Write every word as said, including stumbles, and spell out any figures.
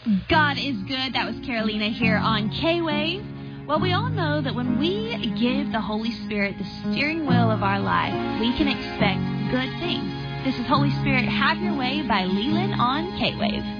God is good. That was Carolina here on K-Wave. Well, we all know that when we give the Holy Spirit the steering wheel of our life, we can expect good things. This is Holy Spirit, Have Your Way by Leland on K-Wave.